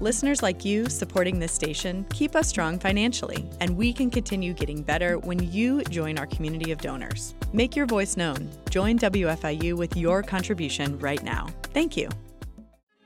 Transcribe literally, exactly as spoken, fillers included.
Listeners like you supporting this station keep us strong financially, and we can continue getting better when you join our community of donors. Make your voice known. Join W F I U with your contribution right now. Thank you.